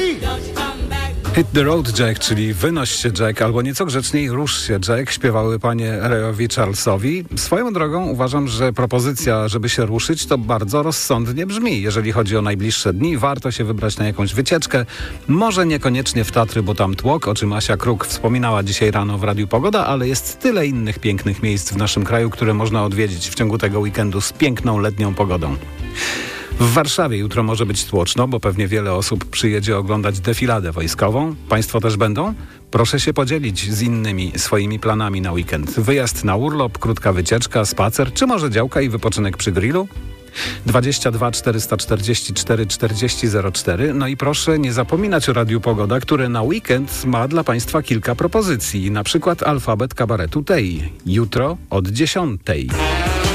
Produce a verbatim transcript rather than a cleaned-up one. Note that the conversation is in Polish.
Hit the road, Jack, czyli wynoś się, Jack, albo nieco grzeczniej rusz się, Jack, śpiewały panie Rayowi Charlesowi. Swoją drogą uważam, że propozycja, żeby się ruszyć, to bardzo rozsądnie brzmi. Jeżeli chodzi o najbliższe dni, warto się wybrać na jakąś wycieczkę. Może niekoniecznie w Tatry, bo tam tłok, o czym Asia Kruk wspominała dzisiaj rano w Radiu Pogoda, ale jest tyle innych pięknych miejsc w naszym kraju, które można odwiedzić w ciągu tego weekendu z piękną letnią pogodą. W Warszawie jutro może być tłoczno, bo pewnie wiele osób przyjedzie oglądać defiladę wojskową. Państwo też będą? Proszę się podzielić z innymi swoimi planami na weekend. Wyjazd na urlop, krótka wycieczka, spacer, czy może działka i wypoczynek przy grillu? dwadzieścia dwa czterysta czterdzieści cztery czterdzieści zero cztery. No i proszę nie zapominać o Radiu Pogoda, które na weekend ma dla Państwa kilka propozycji. Na przykład alfabet kabaretu Tej. Jutro od dziesiątej.